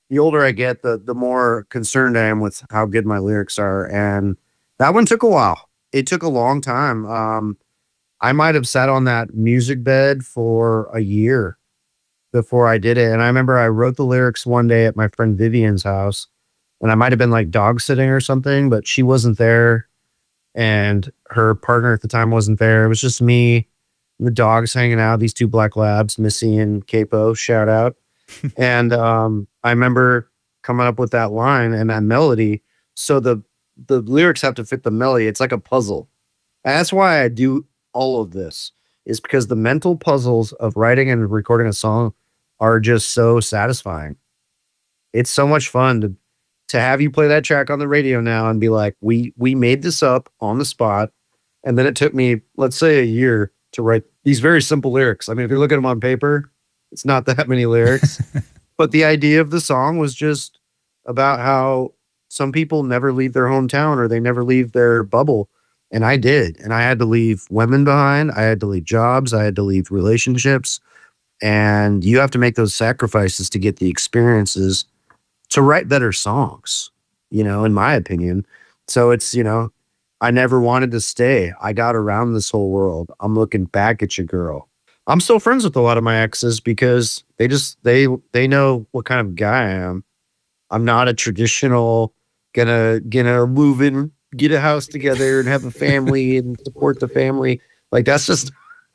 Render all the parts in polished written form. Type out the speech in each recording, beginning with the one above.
the older I get, the more concerned I am with how good my lyrics are. And that one took a while. It took a long time. I might have sat on that music bed for a year before I did it. And I remember I wrote the lyrics one day at my friend Vivian's house, and I might have been like dog sitting or something, but she wasn't there. And her partner at the time wasn't there. It was just me, the dogs hanging out, these two black labs, Missy and Capo, shout out. And I remember coming up with that line and that melody. So the lyrics have to fit the melody. It's like a puzzle. And that's why I do all of this, is because the mental puzzles of writing and recording a song are just so satisfying. It's so much fun to have you play that track on the radio now and be like, we made this up on the spot. And then it took me, let's say, a year to write these very simple lyrics. I mean, if you look at them on paper, it's not that many lyrics. But the idea of the song was just about how some people never leave their hometown or they never leave their bubble. And I did. And I had to leave women behind. I had to leave jobs. I had to leave relationships. And you have to make those sacrifices to get the experiences to write better songs, in my opinion. So it's, I never wanted to stay. I got around this whole world. I'm looking back at you, girl. I'm still friends with a lot of my exes because they know what kind of guy I am. I'm not a traditional gonna move in, get a house together and have a family and support the family. Like that's just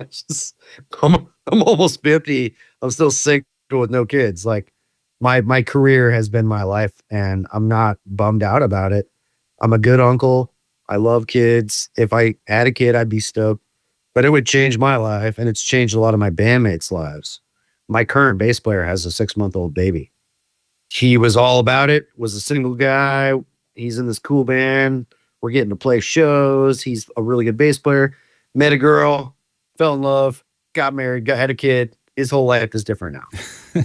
I'm almost 50. I'm still single with no kids. Like my career has been my life and I'm not bummed out about it. I'm a good uncle. I love kids. If I had a kid, I'd be stoked. But it would change my life, and it's changed a lot of my bandmates' lives. My current bass player has a 6-month-old baby. He was all about it, was a single guy. He's in this cool band. We're getting to play shows. He's a really good bass player. Met a girl, fell in love, got married, had a kid. His whole life is different now.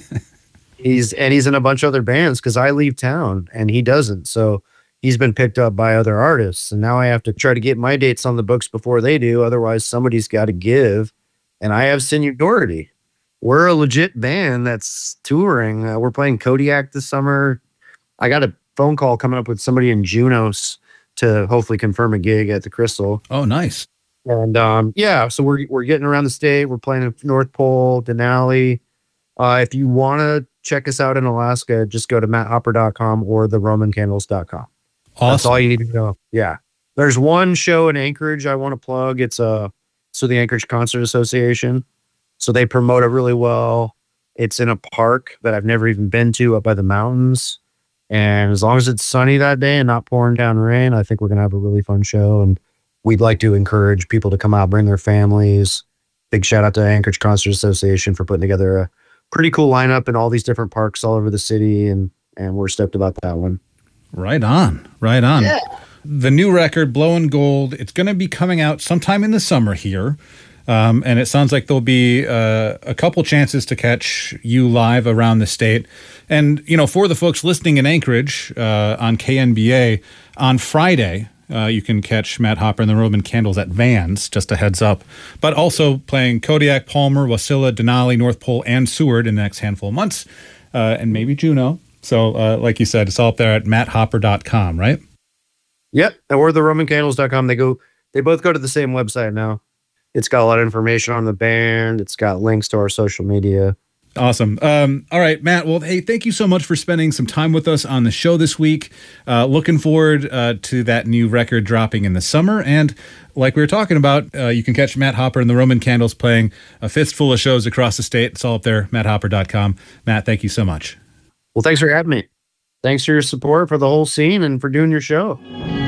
He's in a bunch of other bands because I leave town, and he doesn't. So he's been picked up by other artists. And now I have to try to get my dates on the books before they do. Otherwise, somebody's got to give. And I have seniority. We're a legit band that's touring. We're playing Kodiak this summer. I got a phone call coming up with somebody in Junos to hopefully confirm a gig at the Crystal. Oh, nice. And so we're getting around the state. We're playing at North Pole, Denali. If you want to check us out in Alaska, just go to matthopper.com or theromancandles.com. Awesome. That's all you need to know. Yeah. There's one show in Anchorage I want to plug. It's the Anchorage Concert Association. So they promote it really well. It's in a park that I've never even been to up by the mountains. And as long as it's sunny that day and not pouring down rain, I think we're going to have a really fun show. And we'd like to encourage people to come out, bring their families. Big shout out to Anchorage Concert Association for putting together a pretty cool lineup in all these different parks all over the city. And we're stoked about that one. Right on. Right on. Yeah. The new record, Blowing Gold, it's going to be coming out sometime in the summer here. And it sounds like there'll be a couple chances to catch you live around the state. And, for the folks listening in Anchorage on KNBA, on Friday, you can catch Matt Hopper and the Roman Candles at Vans, just a heads up. But also playing Kodiak, Palmer, Wasilla, Denali, North Pole, and Seward in the next handful of months. And maybe Juneau. So, like you said, it's all up there at matthopper.com, right? Yep. Or theromancandles.com. They both go to the same website now. It's got a lot of information on the band. It's got links to our social media. Awesome. All right, Matt. Well, hey, thank you so much for spending some time with us on the show this week. Looking forward to that new record dropping in the summer. And like we were talking about, you can catch Matt Hopper and the Roman Candles playing a fistful of shows across the state. It's all up there, matthopper.com. Matt, thank you so much. Well, thanks for having me. Thanks for your support for the whole scene and for doing your show.